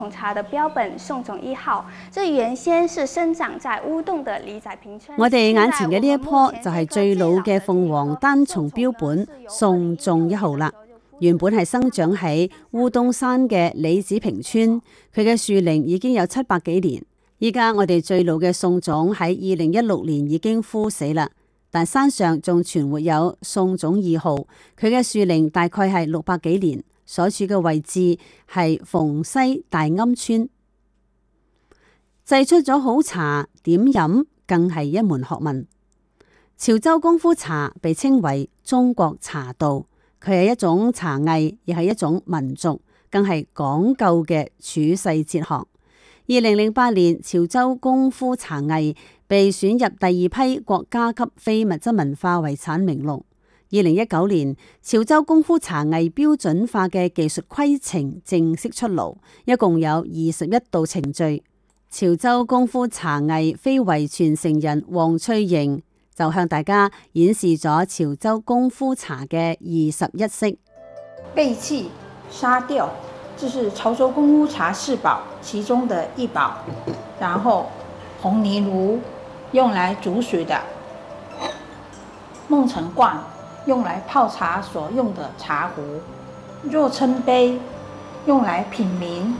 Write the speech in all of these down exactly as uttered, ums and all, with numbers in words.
茶的標本宋種一號，這原先是生長在烏洞的李仔坪村。 我哋眼前嘅呢一棵就係最老嘅鳳凰單叢標本宋種一號啦。原本係生長喺烏東山嘅李子坪村，佢嘅樹齡已經有七百幾年。依家我哋最老嘅宋種喺二零一六年已經枯死啦，但山上仲存活有宋種二號，佢嘅樹齡大概係六百幾年。所處嘅位置係鳳西大庵村，製出咗好茶點飲更係一門學問。潮州功夫茶被稱為中國茶道，佢係一種茶藝，亦係一種民俗，更係講究嘅處世哲學。二零零八年，潮州功夫茶藝被選入第二批國家級非物質文化遺產名錄。二零一九年，潮州功夫茶藝標準化嘅技術規程正式出爐，一共有二十一道程序。潮州功夫茶藝非遺傳承人黃翠瑩就向大家演示咗潮州功夫茶嘅二十一式。 背氣沙吊，這是潮州功夫茶四寶其中的一寶。然後紅泥爐用來煮水的，夢辰罐用來泡茶所用的茶壺，若稱杯用來品茗。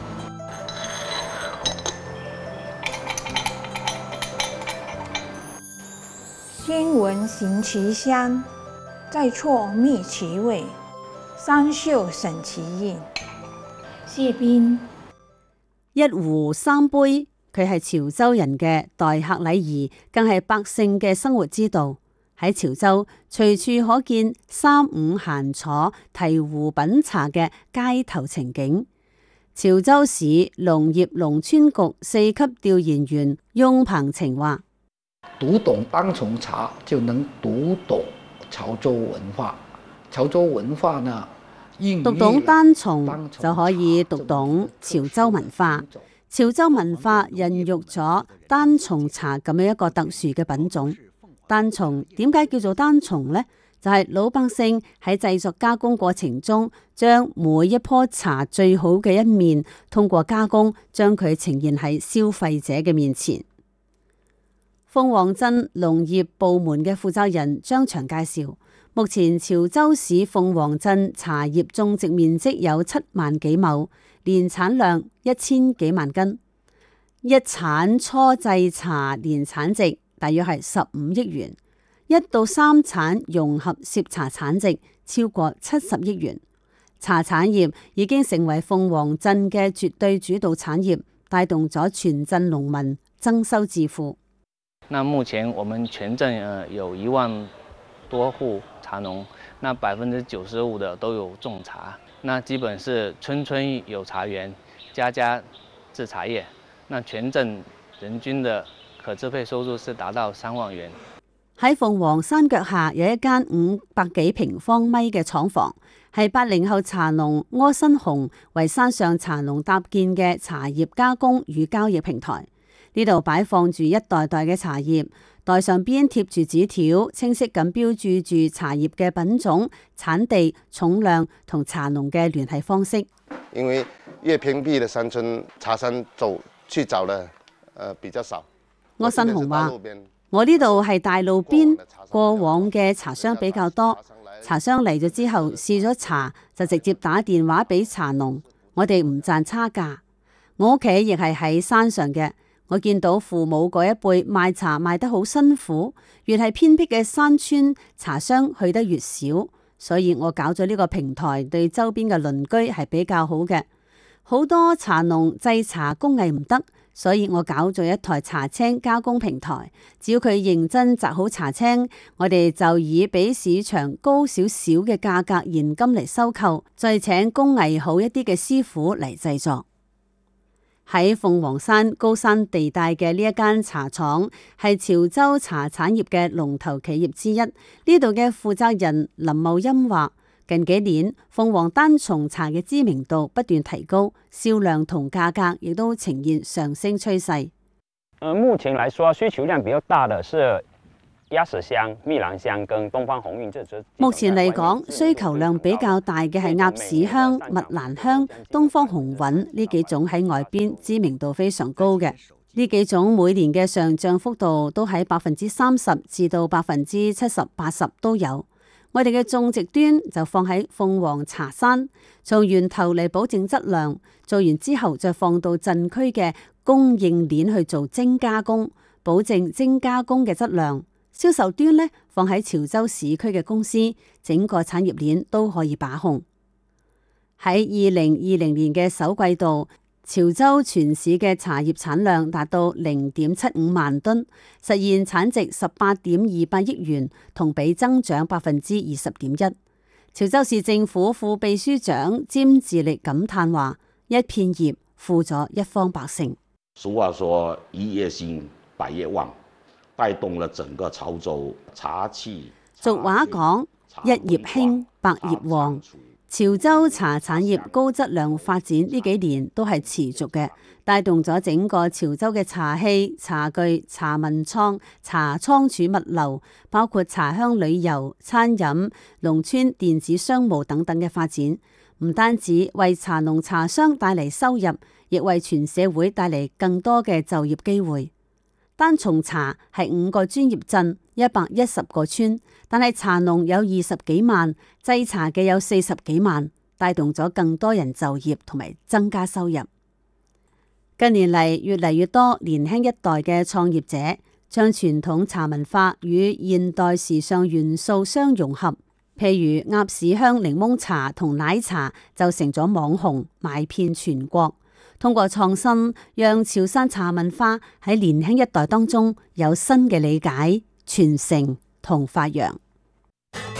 先聞行其香，再啜覓其味，三嗅審其韻。謝賓一壺三杯，佢係潮州人嘅待客禮儀，更係百姓嘅生活之道。喺潮州，隨處可見三五閒坐提壺品茶嘅街頭情景。潮州市農業農村局四級調研員翁鵬程話： 讀懂單叢茶，就能讀懂潮州文化。潮州文化呢， 讀懂單叢就可以讀懂潮州文化。潮州文化孕育咗單叢茶咁樣一個特殊嘅品種。單叢點解叫做單叢呢？就係、是、老百姓喺製作加工過程中，將每一棵茶最好嘅一面，通過加工將佢呈現喺消費者嘅面前。鳳凰鎮農業部門嘅負責人張翔介紹，目前潮州市鳳凰鎮茶葉種植面積有七萬幾畝，年產量一千幾萬斤，一產初製茶年產值大約係十五億元，一到三產融合涉茶產值超過七十億元。茶產業已經成為鳳凰鎮嘅絕對主導產業，帶動咗全鎮農民增收致富。 那目前我們全鎮呃有一萬多戶茶農，那百分之九十五的都有種茶，那基本是村村有茶園，家家製茶葉，那全鎮人均的可支配收入是達到三萬元。 喺鳳凰山腳下有一間五百幾平方米嘅廠房，係八零後茶農柯新紅為山上茶農搭建嘅茶葉加工與交易平台。呢度擺放住一袋袋嘅茶葉，袋上邊貼住紙條，清晰咁標注住茶葉嘅品種、產地、重量同茶農嘅聯繫方式。 因為越偏僻嘅山村，茶山走去找呢，呃，比較少。 柯新紅話：我呢度係大路邊，過往嘅茶商比較多，茶商嚟咗之後試咗茶就直接打電話俾茶農，我哋唔賺差價。我屋企亦係喺山上嘅，我見到父母嗰一輩賣茶賣得好辛苦，越係偏僻嘅山村，茶商去得越少，所以我搞咗呢個平台，對周邊嘅鄰居係比較好嘅。好多茶農製茶工藝唔得，所以我搞咗一台茶青加工平台，只要佢認真摘好茶青，我哋就以比市場高少少嘅價格現金嚟收購，再請工藝好一啲嘅師傅嚟製作。喺鳳凰山高山地帶嘅呢一間茶廠係潮州茶產業嘅龍頭企業之一。呢度嘅負責人林茂音話：近幾年鳳凰單叢茶嘅知名度不斷提高，銷量同價格亦都呈現上升趨勢。 呃，目前來說需求量比較大的是鴨屎香、蜜蘭香跟東方紅韻，這這目前嚟講，需求量比較大嘅係鴨屎香、蜜蘭香、東方紅韻呢幾種喺外邊知名度非常高嘅。呢幾種每年嘅上漲幅度都喺百分之三十至到百分之七十、八十都有。我哋嘅種植端就放喺鳳凰茶山，從源頭嚟保證質量，做完之後再放到鎮區嘅供應鏈去做精加工，保證精加工嘅質量。銷售端呢，放喺潮州市區嘅公司，整個產業鏈都可以把控。喺二零二零年嘅首季度，潮州全市嘅茶葉產量達到零點七五萬噸，實現產值十八點二八億元，同比增長百分之二十點一。潮州市政府副秘書長詹志力感嘆話：一片葉富咗一方百姓。 俗話說一葉興，百葉旺，帶動了整個潮州茶器。 俗話講一葉興，百葉旺。潮州茶產業高質量發展呢幾年都係持續嘅，帶動咗整個潮州嘅茶器、茶具、茶文創、茶倉儲物流，包括茶鄉旅遊、餐飲、農村電子商務等等嘅發展。唔單止為茶農茶商帶嚟收入，亦為全社會帶嚟更多嘅就業機會。單從茶係五個專業鎮，一百一十個村，但係茶農有二十幾萬，製茶嘅有四十幾萬，帶動咗更多人就業同埋增加收入。近年嚟，越嚟越多年輕一代嘅創業者將傳統茶文化與現代時尚元素相融合，譬如鴨屎香檸檬茶同奶茶就成咗網紅，賣遍全國。通過創新，讓潮汕茶文化喺年輕一代當中有新嘅理解、傳承同發揚。